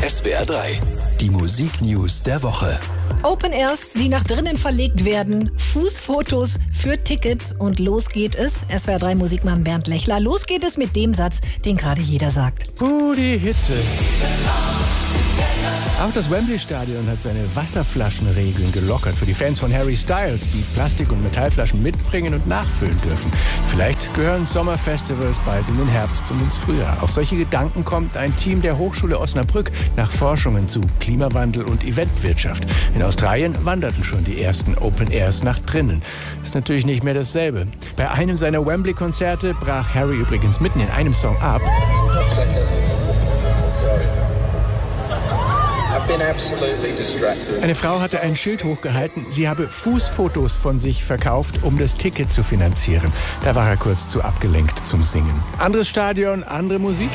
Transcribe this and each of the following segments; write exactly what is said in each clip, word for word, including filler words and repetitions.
S W R drei, die Musiknews der Woche. Open Airs, die nach drinnen verlegt werden, Fußfotos für Tickets und los geht es. S W R drei Musikmann Bernd Lechler. Los geht es mit dem Satz, den gerade jeder sagt. Uh, die Hitze. Auch das Wembley-Stadion hat seine Wasserflaschenregeln gelockert für die Fans von Harry Styles, die Plastik- und Metallflaschen mitbringen und nachfüllen dürfen. Vielleicht gehören Sommerfestivals bald in den Herbst und ins Frühjahr. Auf solche Gedanken kommt ein Team der Hochschule Osnabrück nach Forschungen zu Klimawandel und Eventwirtschaft. In Australien wanderten schon die ersten Open Airs nach drinnen. Ist natürlich nicht mehr dasselbe. Bei einem seiner Wembley-Konzerte brach Harry übrigens mitten in einem Song ab. Eine Frau hatte ein Schild hochgehalten, sie habe Fußfotos von sich verkauft, um das Ticket zu finanzieren. Da war er kurz zu abgelenkt zum Singen. Anderes Stadion, andere Musik?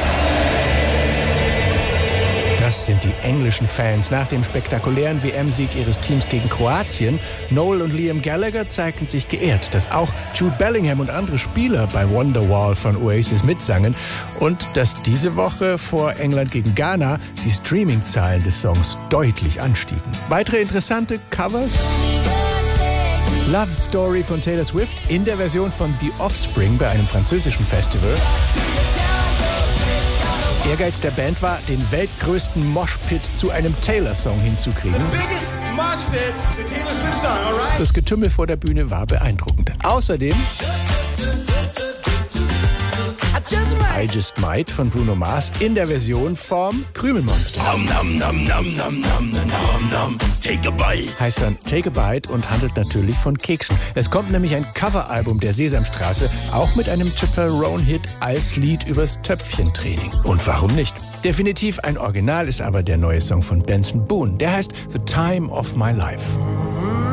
Das sind die englischen Fans. Nach dem spektakulären W M-Sieg ihres Teams gegen Kroatien, Noel und Liam Gallagher zeigten sich geehrt, dass auch Jude Bellingham und andere Spieler bei Wonderwall von Oasis mitsangen und dass diese Woche vor England gegen Ghana die Streaming-Zahlen des Songs deutlich anstiegen. Weitere interessante Covers? Love Story von Taylor Swift in der Version von The Offspring bei einem französischen Festival. Ehrgeiz der Band war, den weltgrößten Moshpit zu einem Taylor-Song hinzukriegen. Das Getümmel vor der Bühne war beeindruckend. Außerdem I Just Might von Bruno Mars in der Version vom Krümelmonster. Heißt dann Take a Bite und handelt natürlich von Keksen. Es kommt nämlich ein Coveralbum der Sesamstraße, auch mit einem Chappelle Roan-Hit als Lied übers Töpfchentraining. Und warum nicht? Definitiv ein Original ist aber der neue Song von Benson Boone. Der heißt The Time of My Life.